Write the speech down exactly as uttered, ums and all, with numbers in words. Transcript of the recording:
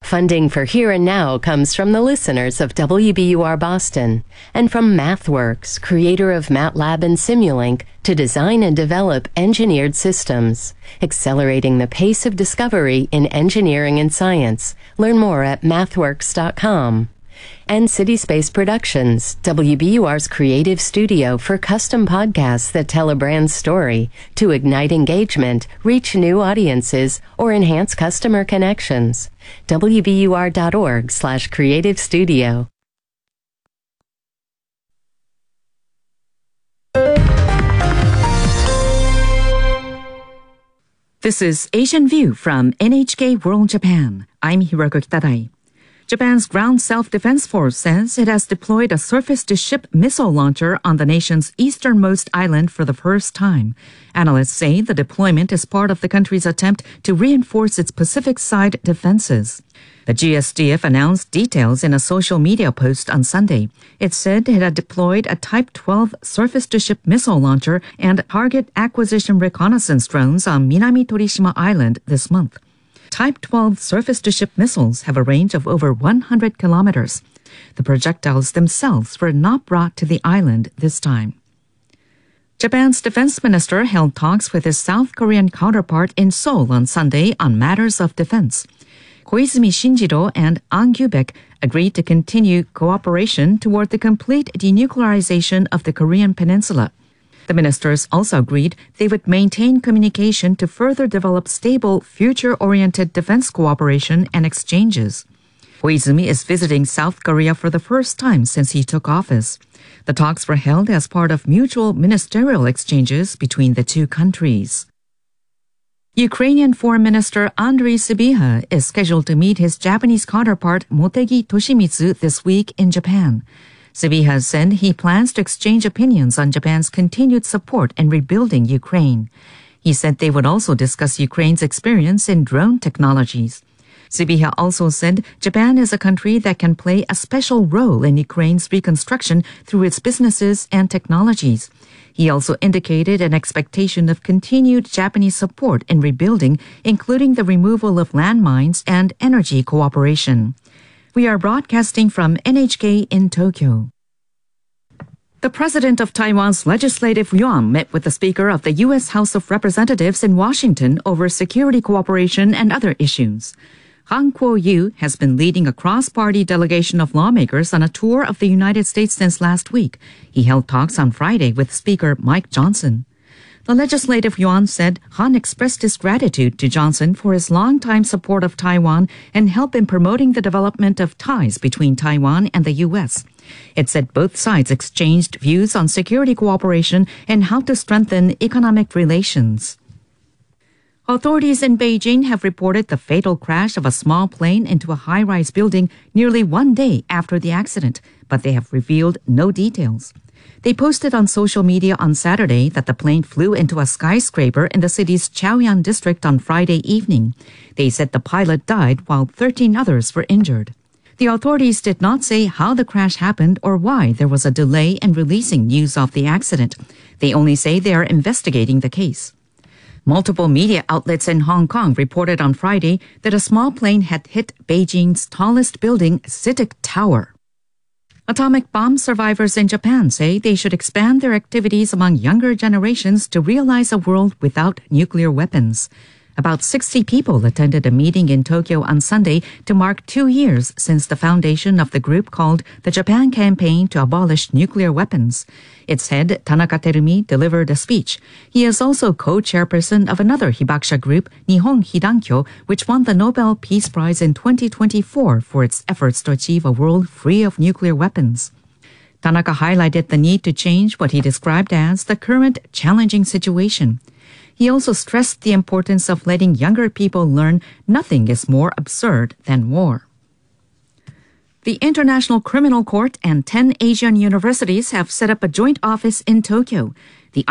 Funding for Here and Now comes from the listeners of W B U R Boston and from MathWorks, creator of MATLAB and Simulink, to design and develop engineered systems, accelerating the pace of discovery in engineering and science. Learn more at mathworks dot com. And City Space Productions, W B U R's creative studio for custom podcasts that tell a brand's story to ignite engagement, reach new audiences, or enhance customer connections. W B U R dot org slash creative studio. This is Asian View from N H K World Japan. I'm Hiroko Kitadai. Japan's Ground Self-Defense Force says it has deployed a surface-to-ship missile launcher on the nation's easternmost island for the first time. Analysts say the deployment is part of the country's attempt to reinforce its Pacific side defenses. The G S D F announced details in a social media post on Sunday. It said it had deployed a Type twelve surface-to-ship missile launcher and target acquisition reconnaissance drones on Minami Torishima Island this month. Type twelve surface-to-ship missiles have a range of over one hundred kilometers. The projectiles themselves were not brought to the island this time. Japan's defense minister held talks with his South Korean counterpart in Seoul on Sunday on matters of defense. Koizumi Shinjiro and An Gyubek agreed to continue cooperation toward the complete denuclearization of the Korean peninsula. The ministers also agreed they would maintain communication to further develop stable, future-oriented defense cooperation and exchanges. Koizumi is visiting South Korea for the first time since he took office. The talks were held as part of mutual ministerial exchanges between the two countries. Ukrainian Foreign Minister Andriy Sybiha is scheduled to meet his Japanese counterpart Motegi Toshimitsu this week in Japan. Sybiha said he plans to exchange opinions on Japan's continued support in rebuilding Ukraine. He said they would also discuss Ukraine's experience in drone technologies. Sybiha also said Japan is a country that can play a special role in Ukraine's reconstruction through its businesses and technologies. He also indicated an expectation of continued Japanese support in rebuilding, including the removal of landmines and energy cooperation. We are broadcasting from N H K in Tokyo. The president of Taiwan's Legislative Yuan met with the Speaker of the U S House of Representatives in Washington over security cooperation and other issues. Han Kuo-yu has been leading a cross-party delegation of lawmakers on a tour of the United States since last week. He held talks on Friday with Speaker Mike Johnson. The Legislative Yuan said Han expressed his gratitude to Johnson for his longtime support of Taiwan and help in promoting the development of ties between Taiwan and the U S. It said both sides exchanged views on security cooperation and how to strengthen economic relations. Authorities in Beijing have reported the fatal crash of a small plane into a high-rise building nearly one day after the accident, but they have revealed no details. They posted on social media on Saturday that the plane flew into a skyscraper in the city's Chaoyang district on Friday evening. They said the pilot died while thirteen others were injured. The authorities did not say how the crash happened or why there was a delay in releasing news of the accident. They only say they are investigating the case. Multiple media outlets in Hong Kong reported on Friday that a small plane had hit Beijing's tallest building, CITIC Tower. Atomic bomb survivors in Japan say they should expand their activities among younger generations to realize a world without nuclear weapons. About sixty people attended a meeting in Tokyo on Sunday to mark two years since the foundation of the group called the Japan Campaign to Abolish Nuclear Weapons. Its head, Tanaka Terumi, delivered a speech. He is also co-chairperson of another Hibakusha group, Nihon Hidankyo, which won the Nobel Peace Prize in twenty twenty-four for its efforts to achieve a world free of nuclear weapons. Tanaka highlighted the need to change what he described as the current challenging situation. He also stressed the importance of letting younger people learn nothing is more absurd than war. The International Criminal Court and ten Asian universities have set up a joint office in Tokyo. The